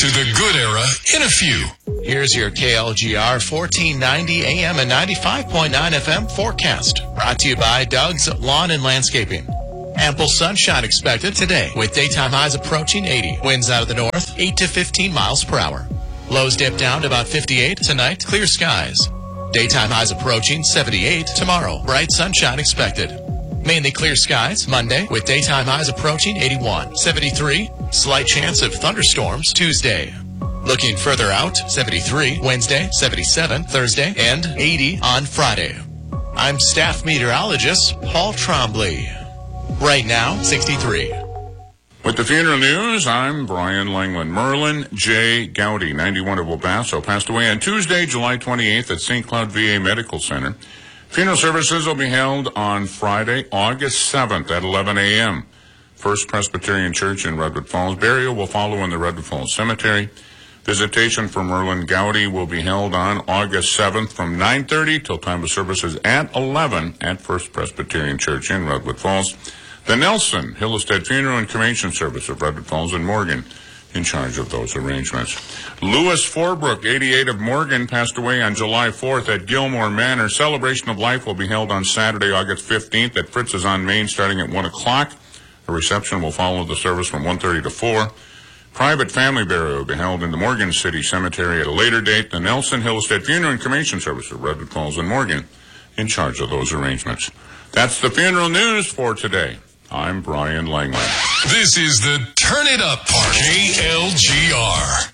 to the good era in a few. Here's your KLGR 1490 AM and 95.9 FM forecast. Brought to you by Doug's Lawn and Landscaping. Ample sunshine expected today with daytime highs approaching 80. Winds out of the north, 8 to 15 miles per hour. Lows dip down to about 58 tonight. Clear skies. Daytime highs approaching 78 tomorrow. Bright sunshine expected. Mainly clear skies Monday with daytime highs approaching 81. 73. Slight chance of thunderstorms Tuesday. Looking further out, 73 Wednesday, 77 Thursday, and 80 on Friday. I'm staff meteorologist Paul Trombley. Right now, 63. With the funeral news, I'm Brian Langland. Merlin J. Gowdy, 91 of El Paso, passed away on Tuesday, July 28th at St. Cloud VA Medical Center. Funeral services will be held on Friday, August 7th at 11 a.m. First Presbyterian Church in Redwood Falls. Burial will follow in the Redwood Falls Cemetery. Visitation for Merlin Gowdy will be held on August 7th from 9:30 till time of services at 11 at First Presbyterian Church in Redwood Falls. The Nelson Hillestead Funeral and Cremation Service of Redwood Falls and Morgan in charge of those arrangements. Louis Forbrook, 88 of Morgan, passed away on July 4th at Gilmore Manor. Celebration of life will be held on Saturday, August 15th at Fritz's on Main starting at 1 o'clock. A reception will follow the service from 1:30 to 4. Private family burial will be held in the Morgan City Cemetery at a later date. The Nelson Hillestead Funeral and Cremation Service of Redwood Falls and Morgan in charge of those arrangements. That's the funeral news for today. I'm Brian Langland. This is the Turn It Up Part, KLGR.